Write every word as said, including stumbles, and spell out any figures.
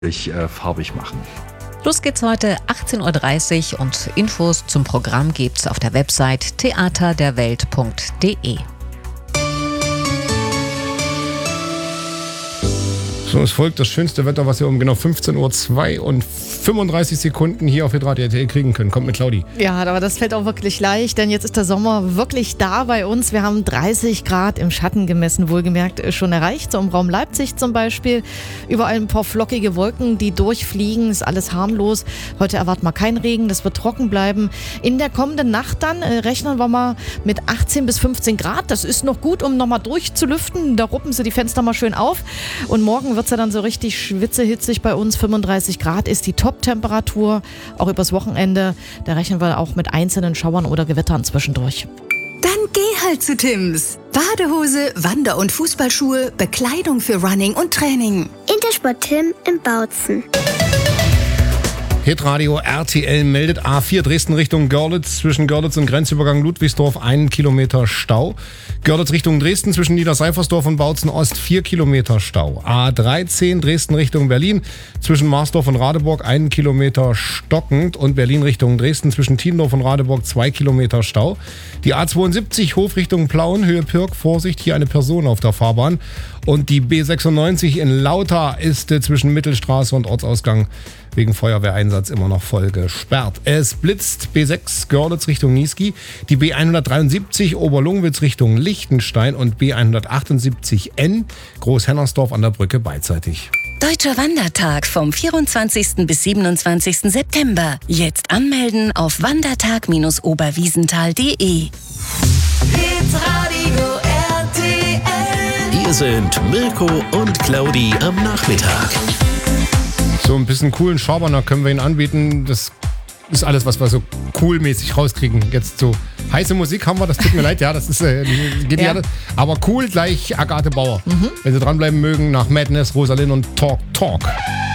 äh, farbig machen. Los geht's heute achtzehn Uhr dreißig und Infos zum Programm gibt's auf der Website theaterderwelt punkt de. So, es folgt das schönste Wetter, was ihr um genau fünfzehn Uhr zwei und fünfunddreißig Sekunden hier auf Hitradio R T L kriegen können. Kommt mit Claudi. Ja, aber das fällt auch wirklich leicht, denn jetzt ist der Sommer wirklich da bei uns. Wir haben dreißig Grad im Schatten gemessen, wohlgemerkt schon erreicht. So im Raum Leipzig zum Beispiel. Überall ein paar flockige Wolken, die durchfliegen. Ist alles harmlos. Heute erwarten wir keinen Regen, das wird trocken bleiben. In der kommenden Nacht dann äh, rechnen wir mal mit achtzehn bis fünfzehn Grad. Das ist noch gut, um nochmal durchzulüften. Da ruppen sie die Fenster mal schön auf. Und morgen wird es ja dann so richtig schwitzehitzig bei uns. fünfunddreißig Grad ist die Top-Temperatur, auch übers Wochenende. Da rechnen wir auch mit einzelnen Schauern oder Gewittern zwischendurch. Dann geh halt zu Tim's. Badehose, Wander- und Fußballschuhe, Bekleidung für Running und Training. Intersport Tim in Bautzen. Hitradio R T L meldet A vier Dresden Richtung Görlitz, zwischen Görlitz und Grenzübergang Ludwigsdorf einen Kilometer Stau. Görlitz Richtung Dresden, zwischen Niederseifersdorf und Bautzen Ost vier Kilometer Stau. A dreizehn Dresden Richtung Berlin, zwischen Marsdorf und Radeburg einen Kilometer stockend und Berlin Richtung Dresden, zwischen Tiendorf und Radeburg zwei Kilometer Stau. Die A zweiundsiebzig Hof Richtung Plauen, Höhe Pirk, Vorsicht, hier eine Person auf der Fahrbahn. Und die B sechsundneunzig in Lauter ist äh, zwischen Mittelstraße und Ortsausgang wegen Feuerwehreinsatz immer noch voll gesperrt. Es blitzt B sechs Görlitz Richtung Niesky, die B hundertdreiundsiebzig Oberlungwitz Richtung Lichtenstein und B hundertachtundsiebzig N Großhennersdorf an der Brücke beidseitig. Deutscher Wandertag vom vierundzwanzigsten bis siebenundzwanzigsten September. Jetzt anmelden auf wandertag Bindestrich oberwiesenthal punkt de. Hitradio R T L. Hier sind Mirko und Claudi am Nachmittag. So ein bisschen coolen Schabernack können wir Ihnen anbieten. Das ist alles, was wir so coolmäßig rauskriegen. Jetzt so heiße Musik haben wir, das tut mir leid, ja, das ist äh, geht ja. Nicht. Aber cool gleich Agathe Bauer. Mhm. Wenn Sie dranbleiben mögen, nach Madness, Rosalind und Talk Talk.